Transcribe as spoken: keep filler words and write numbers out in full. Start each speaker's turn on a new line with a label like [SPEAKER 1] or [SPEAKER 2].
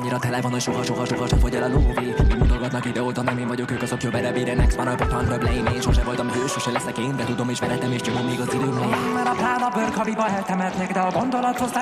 [SPEAKER 1] annyira tele van, hogy soha, soha, soha sem fogy el a lóvé. Mi mutogatnak ideóta, nem én vagyok, ők azok, you better be the next one, I put on the blame. Én sose voltam hős, sose leszek én, de tudom és veretem és csomó még az időm lejár.
[SPEAKER 2] Mert a plán a bőrkaviba eltemetnek, de a gondolat